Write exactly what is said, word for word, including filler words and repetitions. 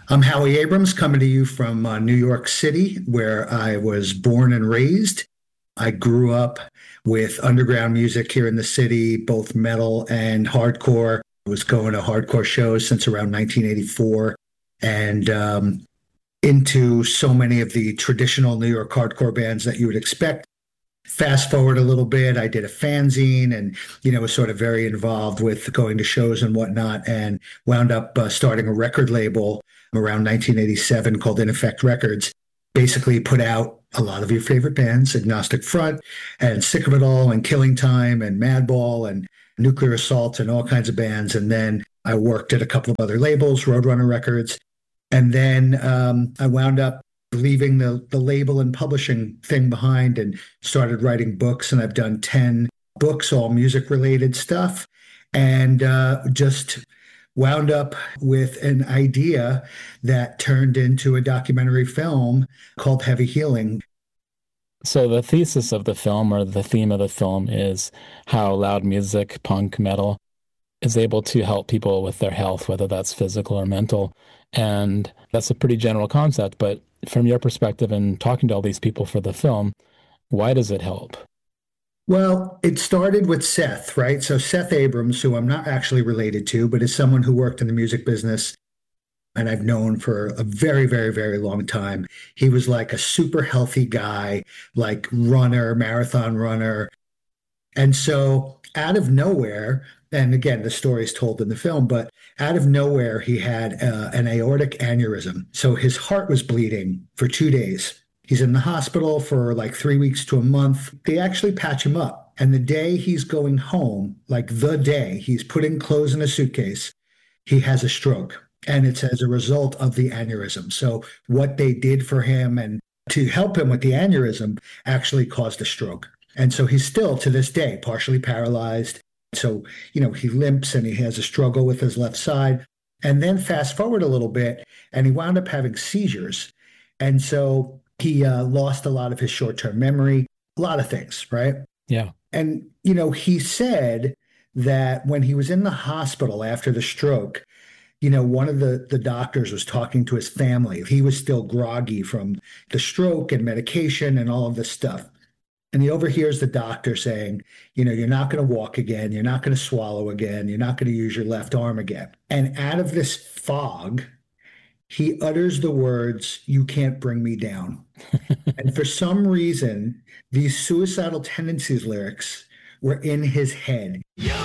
I'm Howie Abrams coming to you from uh, New York City, where I was born and raised. I grew up with underground music here in the city, both metal and hardcore. I was going to hardcore shows since around nineteen eighty-four and um, into so many of the traditional New York hardcore bands that you would expect. Fast forward a little bit, I did a fanzine and, you know, was sort of very involved with going to shows and whatnot, and wound up uh, starting a record label around nineteen eighty-seven called In Effect Records. Basically put out a lot of your favorite bands, Agnostic Front and Sick of It All and Killing Time and Madball and Nuclear Assault and all kinds of bands. And then I worked at a couple of other labels, Roadrunner Records. And then um, I wound up leaving the, the label and publishing thing behind and started writing books. And I've done ten books, all music related stuff. And uh, just wound up with an idea that turned into a documentary film called Heavy Healing. So the thesis of the film, or the theme of the film, is how loud music, punk, metal, is able to help people with their health, whether that's physical or mental. And that's a pretty general concept, but from your perspective and talking to all these people for the film, why does it help? Well, it started with Seth, right? So Seth Abrams, who I'm not actually related to, but is someone who worked in the music business and I've known for a very, very, very long time. He was like a super healthy guy, like runner, marathon runner. And so out of nowhere, and again, the story is told in the film, but out of nowhere, he had uh, an aortic aneurysm. So his heart was bleeding for two days. He's in the hospital for like three weeks to a month. They actually patch him up. And the day he's going home, like the day he's putting clothes in a suitcase, he has a stroke. And it's as a result of the aneurysm. So what they did for him and to help him with the aneurysm actually caused a stroke. And so he's still to this day partially paralyzed. So, you know, he limps and he has a struggle with his left side. And then fast forward a little bit and he wound up having seizures. And so he uh, lost a lot of his short-term memory, a lot of things, right? Yeah. And, you know, he said that when he was in the hospital after the stroke, you know, one of the, the doctors was talking to his family. He was still groggy from the stroke and medication and all of this stuff. And he overhears the doctor saying, you know, you're not going to walk again. You're not going to swallow again. You're not going to use your left arm again. And out of this fog, he utters the words, "You can't bring me down." And for some reason, these suicidal tendencies lyrics were in his head. You